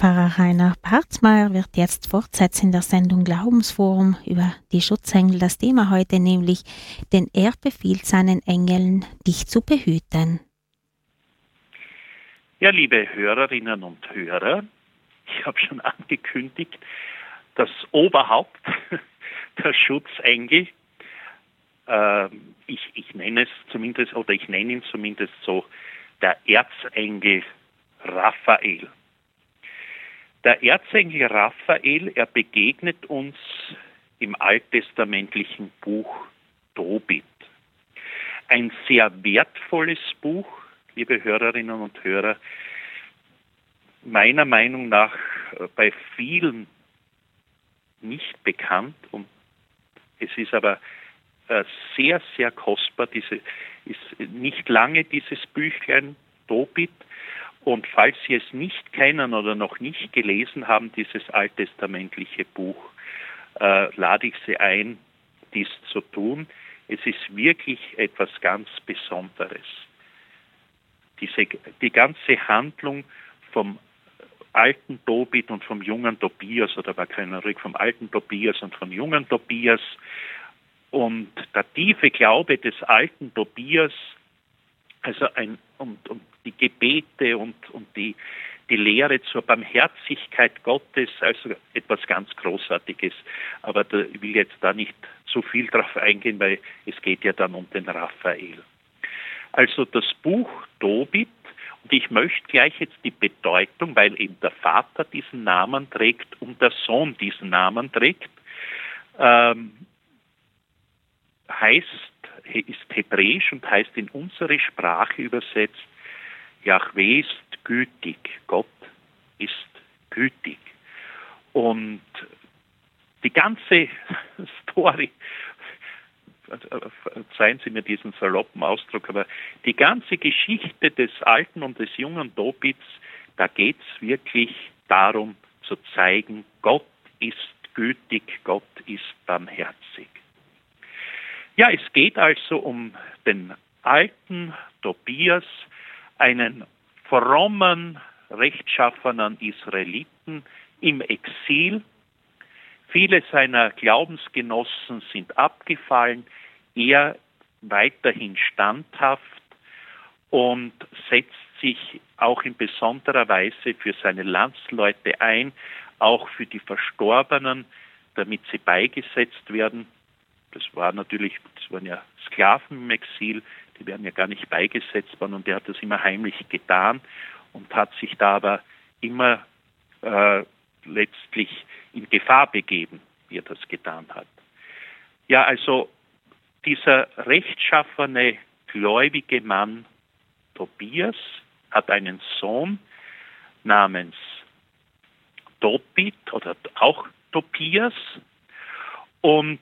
Pfarrer Rainer Parzmeier wird jetzt fortsetzen in der Sendung Glaubensforum über die Schutzengel. Das Thema heute nämlich, denn er befiehlt seinen Engeln, dich zu behüten. Ja, liebe Hörerinnen und Hörer, ich habe schon angekündigt, das Oberhaupt, der Schutzengel, ich nenne es zumindest, oder ich nenne ihn zumindest so, der Erzengel Raphael. Der Erzengel Raphael, er begegnet uns im alttestamentlichen Buch Tobit. Ein sehr wertvolles Buch, liebe Hörerinnen und Hörer, meiner Meinung nach bei vielen nicht bekannt, und es ist aber sehr, sehr kostbar. Ist nicht lange dieses Büchlein Tobit. Und falls Sie es nicht kennen oder noch nicht gelesen haben, dieses alttestamentliche Buch, lade ich Sie ein, dies zu tun. Es ist wirklich etwas ganz Besonderes. Die ganze Handlung vom alten Tobit und vom jungen Tobias, oder man kann ruhig vom alten Tobias und vom jungen Tobias, und der tiefe Glaube des alten Tobias, also und die Gebete und die Lehre zur Barmherzigkeit Gottes, also etwas ganz Großartiges. Aber ich will jetzt da nicht zu viel drauf eingehen, weil es geht ja dann um den Raphael. Also das Buch Tobit, und ich möchte gleich jetzt die Bedeutung, weil eben der Vater diesen Namen trägt und der Sohn diesen Namen trägt, ist hebräisch und heißt in unsere Sprache übersetzt, Jahwe ist gütig, Gott ist gütig. Und die ganze Story, verzeihen Sie mir diesen saloppen Ausdruck, aber die ganze Geschichte des alten und des jungen Tobits, da geht es wirklich darum zu zeigen, Gott ist gütig, Gott ist barmherzig. Ja, es geht also um den alten Tobias, einen frommen, rechtschaffenen Israeliten im Exil. Viele seiner Glaubensgenossen sind abgefallen, er weiterhin standhaft und setzt sich auch in besonderer Weise für seine Landsleute ein, auch für die Verstorbenen, damit sie beigesetzt werden. Das waren ja Sklaven im Exil, die werden ja gar nicht beigesetzt worden, und er hat das immer heimlich getan und hat sich da aber immer letztlich in Gefahr begeben, wie er das getan hat. Ja, also dieser rechtschaffene, gläubige Mann Tobias hat einen Sohn namens Tobit oder auch Tobias, und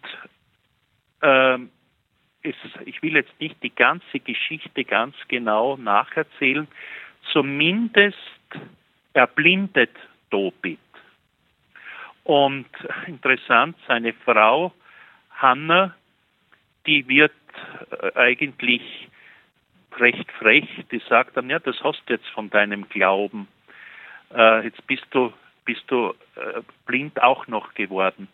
ich will jetzt nicht die ganze Geschichte ganz genau nacherzählen, zumindest erblindet Tobit. Und interessant, seine Frau Hannah, die wird eigentlich recht frech, die sagt dann, ja, das hast du jetzt von deinem Glauben, jetzt bist du blind auch noch geworden.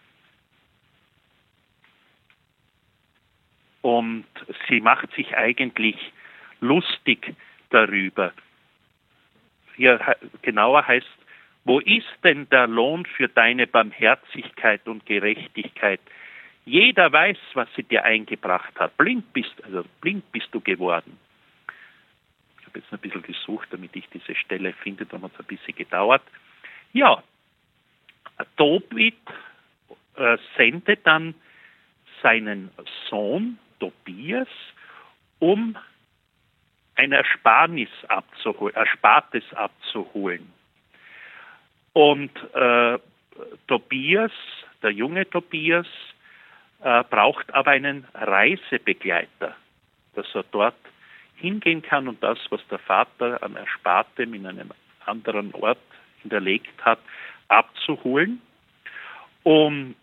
Und sie macht sich eigentlich lustig darüber. Hier genauer heißt, wo ist denn der Lohn für deine Barmherzigkeit und Gerechtigkeit? Jeder weiß, was sie dir eingebracht hat. Blind bist du geworden. Ich habe jetzt ein bisschen gesucht, damit ich diese Stelle finde, da hat es ein bisschen gedauert. Ja, Tobit sendet dann seinen Sohn Tobias, um ein Erspartes abzuholen. Und Tobias, der junge Tobias, braucht aber einen Reisebegleiter, dass er dort hingehen kann und das, was der Vater an Erspartem in einem anderen Ort hinterlegt hat, abzuholen. Und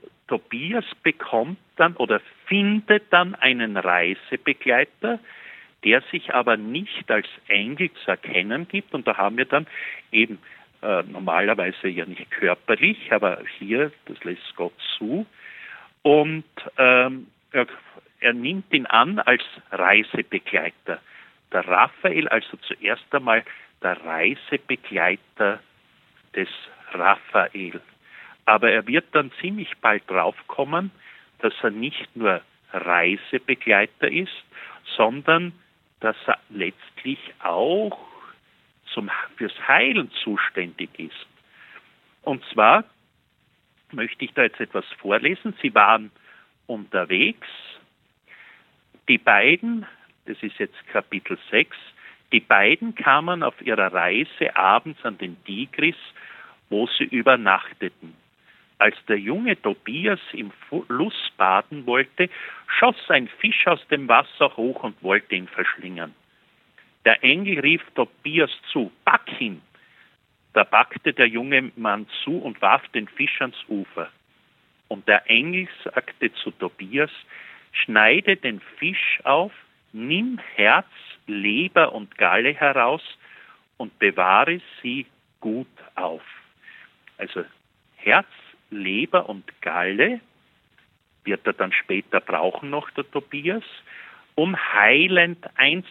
Tobias bekommt dann oder findet dann einen Reisebegleiter, der sich aber nicht als Engel zu erkennen gibt. Und da haben wir dann eben normalerweise ja nicht körperlich, aber hier, das lässt Gott zu. Und er nimmt ihn an als Reisebegleiter. Der Raphael, also zuerst einmal der Reisebegleiter des Raphael. Aber er wird dann ziemlich bald draufkommen, dass er nicht nur Reisebegleiter ist, sondern dass er letztlich auch fürs Heilen zuständig ist. Und zwar möchte ich da jetzt etwas vorlesen. Sie waren unterwegs. Die beiden, das ist jetzt Kapitel 6, die beiden kamen auf ihrer Reise abends an den Tigris, wo sie übernachteten. Als der junge Tobias im Fluss baden wollte, schoss ein Fisch aus dem Wasser hoch und wollte ihn verschlingen. Der Engel rief Tobias zu, pack ihn. Da packte der junge Mann zu und warf den Fisch ans Ufer. Und der Engel sagte zu Tobias, schneide den Fisch auf, nimm Herz, Leber und Galle heraus und bewahre sie gut auf. Also Herz, Leber und Galle wird er dann später brauchen noch, der Tobias, um heilend einzusetzen.